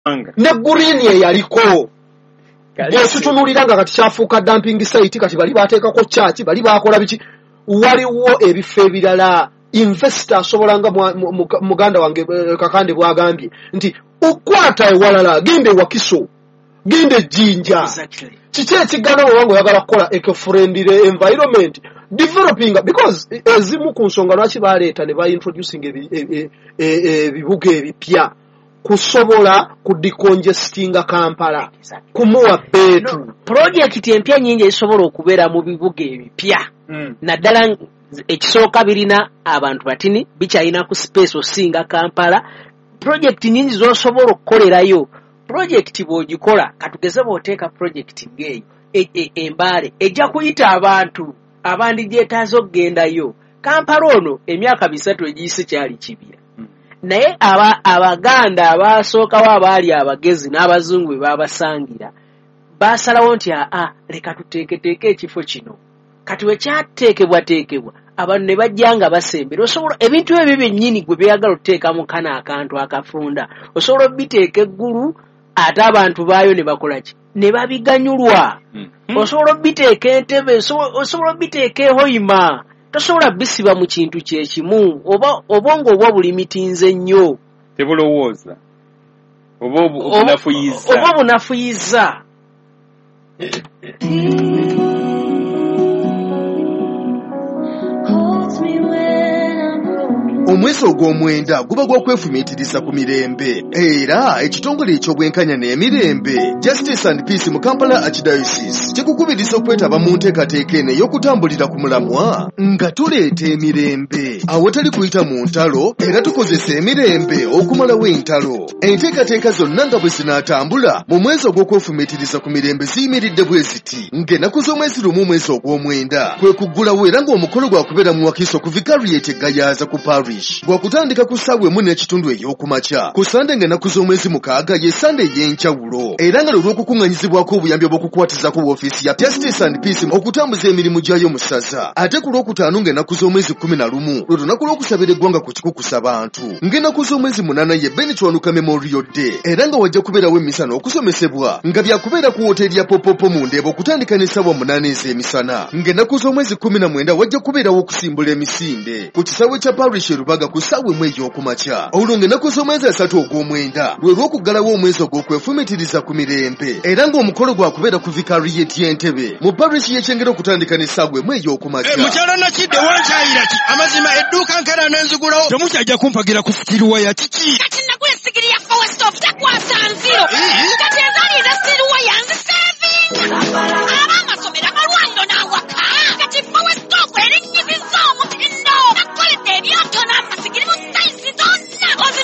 ne green ye yaliko bw'okitunulira kati kyafuuka dumping site kati bali bateekako church bali bakola biki waliwo ebifo ebirala investor asobola nga muganda wange Kakande bwagambye nti okwata ewalala gende Wakiso gende Jinja kiki ekigana owange oyagala kukola eco-friendly environment developing because ezimu ku nsonga lwaki baleeta ne introducing ebibuga ebipya kusobola kudicongestinga Kampala kumuwa beetu project empya nyingi esobola okubeera mu bibuga ebipya naddala ekisooka birina abantu batini bikyalina ku space osinga Kampala project nyingi zosobola okukolerayo project bw'ogikola katugeze bw'oteeka project ng'eyo Embale ejja kuyita abantu abandigyetaaza okgendayo Kampala ono emyaka 3 egiyise kyali kibira naye abaganda abasookawo abaali abagezi n'abazungu babasangira basalawo nti leka tuteeketeeke ekifo kino kati we kyateekebwateekebwa abantu ne bajjanga basembera osobola ebintu ebyo byennyini gwe byagala okuteeka mu kana akantu akafunda osobola obiteeka eggulu ate abantu baayo ne bakola ki ne babiganyulwa osobola obiteeka entebe osobola obiteeka ehoyima tosobola bisiba mu kintu kyekimu obongo obwa buli mitinze nnyo tebulowooza oba obunafuyiza omwezi ogw'omwenda guba gw'okwefumiitiriza ku mirembe era ekitongole eky'obwenkanya n'emirembe Justice and Peace mu Kampala Archdiocese kikukubiriza okwetaba mu nteekateeka eno ey'okutambulira ku mulamwa nga tuleeta emirembe awatali kuyita mu ntalo era tukozesa emirembe okumalawo entalo enteekateeka zonna nga bwe zinaatambula mu mwezi ogw'okwefumiitiriza ku mirembe ziyimiridde bwe ziti ng'ennaku z'omwezi lumu omwezi ogw'omwenda kwe kuggulawo era ng'omukolo gwakubeera mu Wakiso ku Vicariate Gayaza ku Parish gwakutandika ku ssaawa 1:30 ey'okumakya ku Sande ng'ennaku z'omwezi 6 ye Sande ey'enjawulo era nga lw'okukuŋŋanyizibwako obuyambi obw'okukwatizako woofiisi ya Justice and Peace okutambuza emirimu gyayo mu ssaza ate ku Lwokutaano ng'ennaku z'omwezi 11 lwe lunaku lw'okusabira eggwanga ku kikukusa bantu ng'ennaku z'omwezi 8 ye Benitwanuka Memorial Day era nga wajja kubeerawo emisana okusomesebwa nga byakubeera ku woteeri ya Popopo mu Ndeeba okutandika n'essaawa 8 ez'emisana ng'ennaku z'omwezi 19 wajja kubeerawo okusimbula emisinde ku kisaawe kya Parish Rubaga ku ssaawa 1 ey'okumakya olwo ng'ennaku z'omwezi 3 ogw'omwenda lwe lw'okuggalawo omwezi ogw'okwefumiitiriza ku mirembe era ng'omukolo gwakubeera ku Vicariate y'Entebbe mu Parish y'Ekyengera okutandika n'essaawa 1 ey'okumakya mukyala Nakidde wankyayira ki amazima edduuka nkera n'enzigulawo temukyajja kumpagira kufukirwa ya kiki kati nagwe sigiri ya Forest of Takwasanze